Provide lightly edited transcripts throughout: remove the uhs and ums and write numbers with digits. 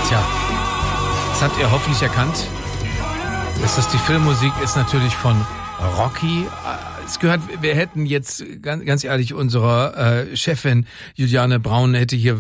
Tja, das habt ihr hoffentlich erkannt. Dass das die Filmmusik ist natürlich von Rocky. Es gehört, wir hätten jetzt, ganz ehrlich, unsere Chefin Juliane Braun hätte hier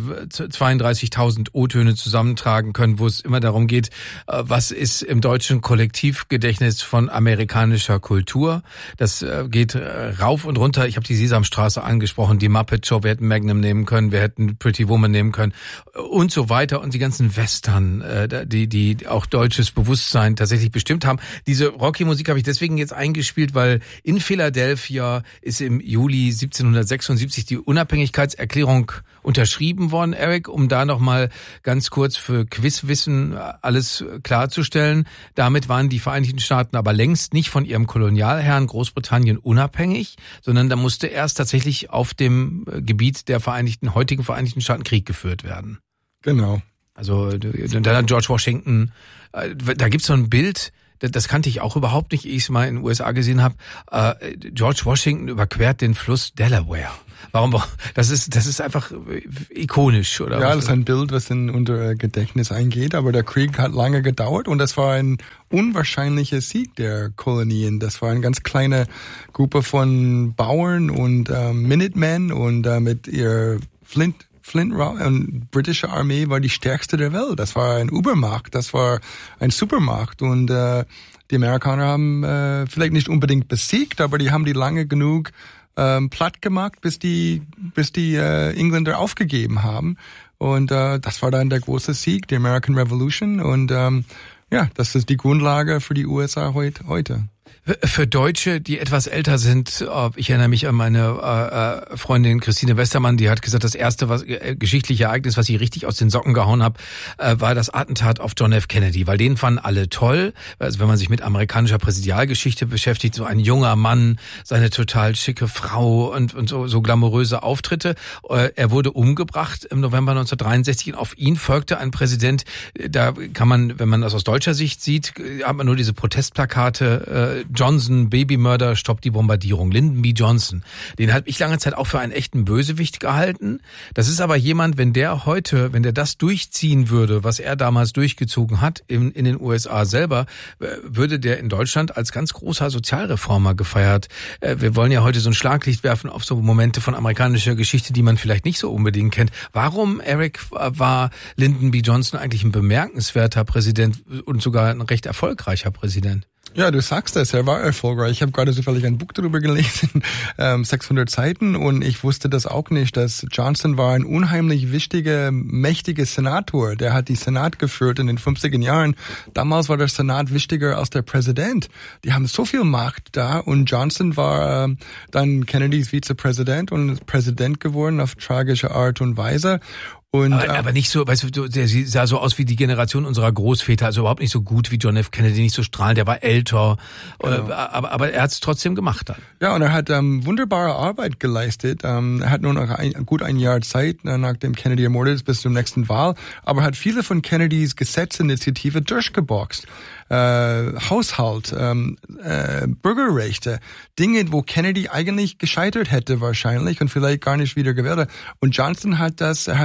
32.000 O-Töne zusammentragen können, wo es immer darum geht, was ist im deutschen Kollektivgedächtnis von amerikanischer Kultur. Das geht rauf und runter. Ich habe die Sesamstraße angesprochen, die Muppet Show, wir hätten Magnum nehmen können, wir hätten Pretty Woman nehmen können und so weiter. Und die ganzen Western, die auch deutsches Bewusstsein tatsächlich bestimmt haben. Diese Rocky-Musik habe ich deswegen jetzt eingespielt, weil in Philadelphia ist im Juli 1776 die Unabhängigkeitserklärung unterschrieben worden, Eric, um da nochmal ganz kurz für Quizwissen alles klarzustellen. Damit waren die Vereinigten Staaten aber längst nicht von ihrem Kolonialherrn Großbritannien unabhängig, sondern da musste erst tatsächlich auf dem Gebiet der heutigen Vereinigten Staaten Krieg geführt werden. Genau. Also dann hat George Washington, da gibt's so ein Bild, das kannte ich auch überhaupt nicht, ehe ich es mal in den USA gesehen habe. George Washington überquert den Fluss Delaware. Warum? Das ist einfach ikonisch, oder? Ja, das ist ein Bild, was in unser Gedächtnis eingeht, aber der Krieg hat lange gedauert und das war ein unwahrscheinlicher Sieg der Kolonien. Das war eine ganz kleine Gruppe von Bauern und Minutemen und mit ihr Flint und britische Armee war die stärkste der Welt. Das war eine Übermacht, das war eine Supermacht und die Amerikaner haben vielleicht nicht unbedingt besiegt, aber die haben die lange genug platt gemacht, bis die Engländer aufgegeben haben und das war dann der große Sieg, die American Revolution und das ist die Grundlage für die USA heute. Für Deutsche, die etwas älter sind, ich erinnere mich an meine Freundin Christine Westermann, die hat gesagt, das erste geschichtliche Ereignis, was sie richtig aus den Socken gehauen hat, war das Attentat auf John F. Kennedy, weil den fanden alle toll. Also wenn man sich mit amerikanischer Präsidialgeschichte beschäftigt, so ein junger Mann, seine total schicke Frau und so glamouröse Auftritte. Er wurde umgebracht im November 1963 und auf ihn folgte ein Präsident, da kann man, wenn man das aus deutscher Sicht sieht, hat man nur diese Protestplakate, Johnson, Babymörder, stoppt die Bombardierung. Lyndon B. Johnson. Den habe ich lange Zeit auch für einen echten Bösewicht gehalten. Das ist aber jemand, wenn der das durchziehen würde, was er damals durchgezogen hat in den USA selber, würde der in Deutschland als ganz großer Sozialreformer gefeiert. Wir wollen ja heute so ein Schlaglicht werfen auf so Momente von amerikanischer Geschichte, die man vielleicht nicht so unbedingt kennt. Warum, Eric, war Lyndon B. Johnson eigentlich ein bemerkenswerter Präsident und sogar ein recht erfolgreicher Präsident? Ja, du sagst es, er war erfolgreich. Ich habe gerade zufällig ein Buch darüber gelesen, 600 Seiten, und ich wusste das auch nicht, dass Johnson war ein unheimlich wichtiger, mächtiger Senator. Der hat die Senat geführt in den 50er Jahren. Damals war der Senat wichtiger als der Präsident. Die haben so viel Macht da, und Johnson war dann Kennedys Vizepräsident und Präsident geworden auf tragische Art und Weise. Aber nicht so, weißt du, der sah so aus wie die Generation unserer Großväter, also überhaupt nicht so gut wie John F. Kennedy, nicht so strahlend, der war älter, genau. aber er hat es trotzdem gemacht dann. Ja, und er hat wunderbare Arbeit geleistet. Er hat nur noch gut ein Jahr Zeit, nachdem Kennedy ermordet ist, bis zur nächsten Wahl, aber hat viele von Kennedys Gesetzesinitiative durchgeboxt. Haushalt, Bürgerrechte, Dinge, wo Kennedy eigentlich gescheitert hätte wahrscheinlich und vielleicht gar nicht wieder gewählt. Und Johnson hat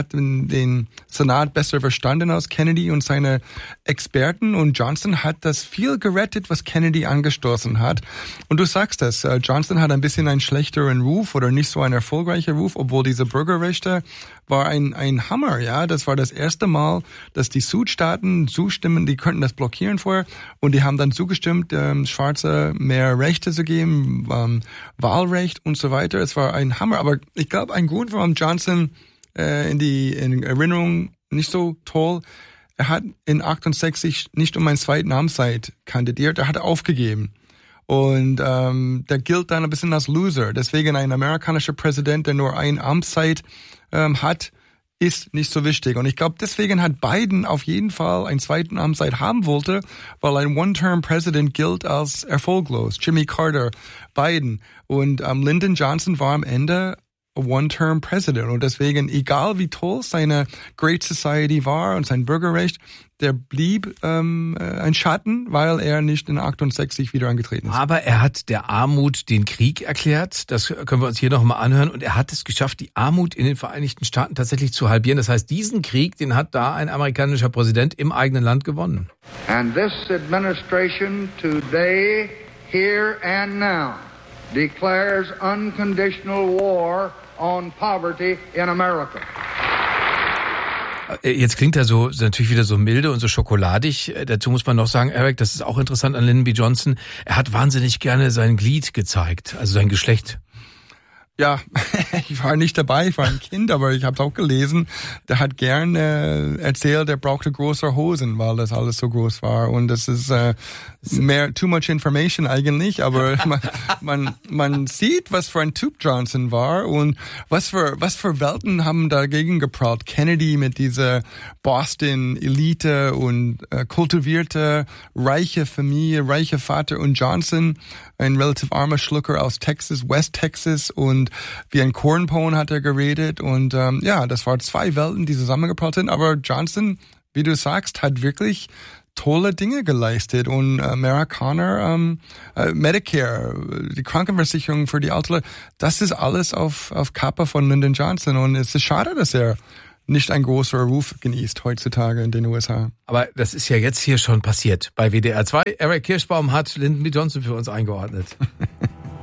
den Senat besser verstanden als Kennedy und seine Experten, und Johnson hat das viel gerettet, was Kennedy angestoßen hat. Und du sagst das, Johnson hat ein bisschen einen schlechteren Ruf oder nicht so einen erfolgreichen Ruf, obwohl diese Bürgerrechte war ein Hammer, ja. Das war das erste Mal, dass die Südstaaten zustimmen, die könnten das blockieren vorher, und die haben dann zugestimmt, Schwarze mehr Rechte zu geben, Wahlrecht und so weiter. Es war ein Hammer, aber ich glaube, ein Grund, warum Johnson in Erinnerung nicht so toll, er hat in 68 nicht um eine zweite Amtszeit kandidiert, er hat aufgegeben. Und der gilt dann ein bisschen als Loser. Deswegen ein amerikanischer Präsident, der nur eine Amtszeit hat, ist nicht so wichtig. Und ich glaube, deswegen hat Biden auf jeden Fall eine zweite Amtszeit haben wollte, weil ein One-Term-President gilt als erfolglos. Jimmy Carter, Biden. Und Lyndon Johnson war am Ende a one-term president. Und deswegen, egal wie toll seine Great Society war und sein Bürgerrecht, der blieb ein Schatten, weil er nicht in 68 wieder angetreten ist. Aber er hat der Armut den Krieg erklärt. Das können wir uns hier nochmal anhören. Und er hat es geschafft, die Armut in den Vereinigten Staaten tatsächlich zu halbieren. Das heißt, diesen Krieg, den hat da ein amerikanischer Präsident im eigenen Land gewonnen. And this administration today, here and now, declares unconditional war on poverty in America. Jetzt klingt er so natürlich wieder so milde und so schokoladig. Dazu muss man noch sagen, Eric, das ist auch interessant an Lyndon B. Johnson. Er hat wahnsinnig gerne sein Glied gezeigt, also sein Geschlecht. Ja, ich war nicht dabei, ich war ein Kind, aber ich habe es auch gelesen. Der hat gern erzählt, er brauchte große Hosen, weil das alles so groß war. Und das ist too much information eigentlich, aber man sieht, was für ein Typ Johnson war und was für Welten haben dagegen geprallt. Kennedy mit dieser Boston-Elite und kultivierte, reiche Familie, reiche Vater und Johnson, ein relativ armer Schlucker aus Texas, West Texas und wie ein Cornpone hat er geredet und das waren zwei Welten, die zusammengeprallt sind, aber Johnson, wie du sagst, hat wirklich tolle Dinge geleistet und Amerikaner, Medicare, die Krankenversicherung für die Alten, das ist alles auf Kappe von Lyndon Johnson und es ist schade, dass er nicht ein großer Ruf genießt heutzutage in den USA. Aber das ist ja jetzt hier schon passiert bei WDR 2. Eric Kirschbaum hat Lyndon B. Johnson für uns eingeordnet.